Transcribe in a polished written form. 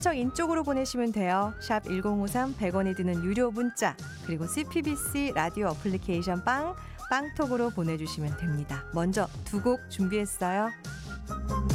신청 인쪽으로 보내시면 돼요. 샵 1053 100원이 드는 유료 문자 그리고 CPBC 라디오 어플리케이션 빵톡으로 보내주시면 됩니다. 먼저 두 곡 준비했어요.